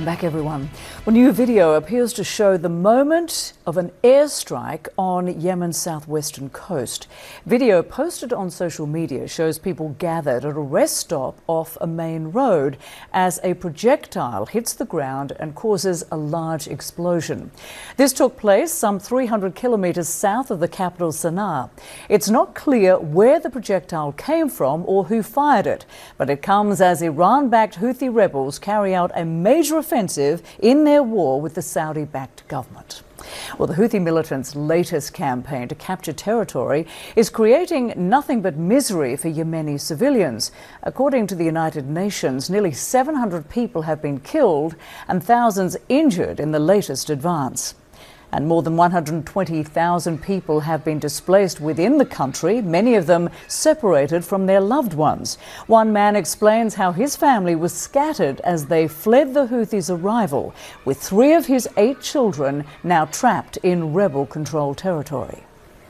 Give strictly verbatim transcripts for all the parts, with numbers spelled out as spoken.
Welcome back, everyone. Well, new video appears to show the moment of an airstrike on Yemen's southwestern coast. Video posted on social media shows people gathered at a rest stop off a main road as a projectile hits the ground and causes a large explosion. This took place some three hundred kilometres south of the capital, Sana'a. It's not clear where the projectile came from or who fired it, but it comes as Iran-backed Houthi rebels carry out a major offensive in their war with the Saudi-backed government. Well, the Houthi militants' latest campaign to capture territory is creating nothing but misery for Yemeni civilians. According to the United Nations, nearly seven hundred people have been killed and thousands injured in the latest advance. And more than one hundred twenty thousand people have been displaced within the country, many of them separated from their loved ones. One man explains how his family was scattered as they fled the Houthis' arrival, with three of his eight children now trapped in rebel-controlled territory.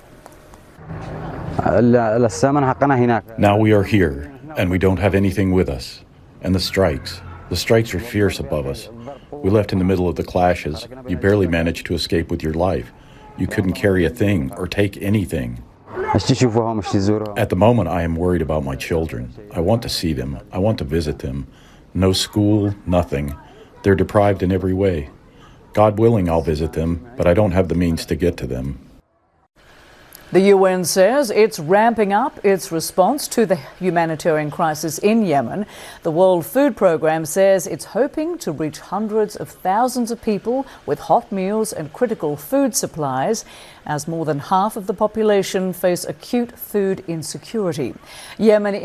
Now we are here, and we don't have anything with us. And the strikes. The strikes are fierce above us. We left in the middle of the clashes. You barely managed to escape with your life. You couldn't carry a thing or take anything. At the moment, I am worried about my children. I want to see them. I want to visit them. No school, nothing. They're deprived in every way. God willing, I'll visit them, but I don't have the means to get to them. The U N says it's ramping up its response to the humanitarian crisis in Yemen. The World Food Programme says it's hoping to reach hundreds of thousands of people with hot meals and critical food supplies, as more than half of the population face acute food insecurity. Yemen